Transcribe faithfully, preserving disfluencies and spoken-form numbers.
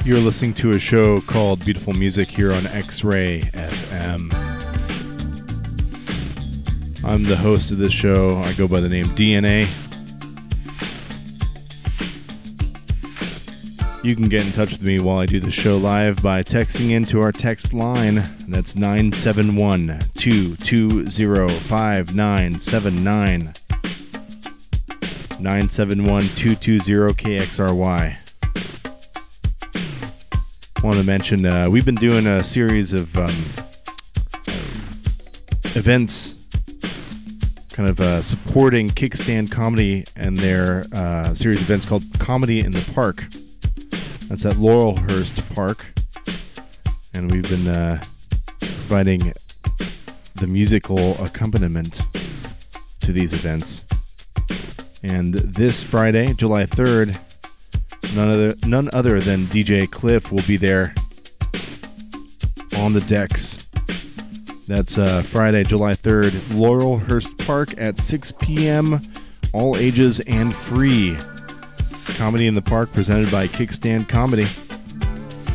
You're listening to a show called Beautiful Music here on X-Ray F M. I'm the host of this show. I go by the name D N A. You can get in touch with me while I do the show live by texting into our text line. That's nine seven one, two two zero, five nine seven nine. nine seven one, two two zero, K X R Y. I want to mention uh, we've been doing a series of um, events kind of uh, supporting Kickstand Comedy and their uh, series of events called Comedy in the Park. That's at Laurelhurst Park. And we've been uh, providing the musical accompaniment to these events. And this Friday, July third, None other, none other than D J Cliff will be there on the decks. That's uh, Friday, July third, Laurelhurst Park at six p.m. All ages and free. Comedy in the Park presented by Kickstand Comedy.